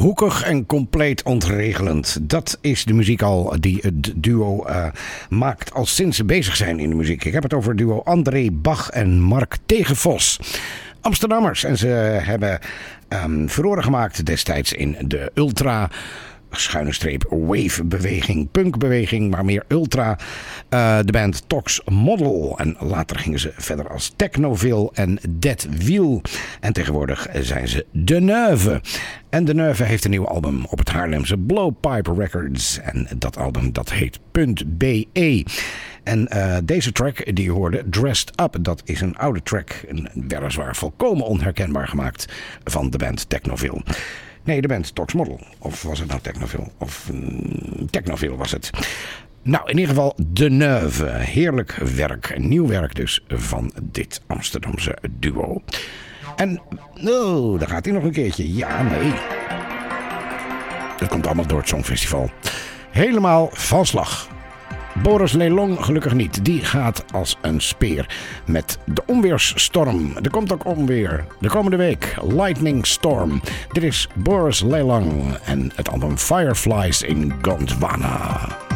Hoekig en compleet ontregelend. Dat is de muziek al die het duo maakt al sinds ze bezig zijn in de muziek. Ik heb het over het duo André Bach en Mark Tegenvos. Amsterdammers. En ze hebben furoren gemaakt destijds in de ultra... wave-beweging, punkbeweging, maar meer ultra. De band Tox Model. En later gingen ze verder als Technoville en Dead Wheel. En tegenwoordig zijn ze De Neuve. En De Neuve heeft een nieuw album op het Haarlemse Blowpipe Records. En dat album dat heet .be. En deze track die je hoorde, Dressed Up, dat is een oude track. Weliswaar volkomen onherkenbaar gemaakt van de band Technoville. Nee, de band Tox Model. Of was het nou Technoville? Of Technoville was het. Nou, in ieder geval De Neuve. Heerlijk werk. Nieuw werk dus van dit Amsterdamse duo. En, oh, daar gaat hij nog een keertje. Ja, nee. Dat komt allemaal door het Songfestival. Helemaal van slag. Boris Lelong gelukkig niet. Die gaat als een speer met de onweersstorm. Er komt ook onweer. De komende week Lightning Storm. Dit is Boris Lelong en het album Fireflies in Gondwana.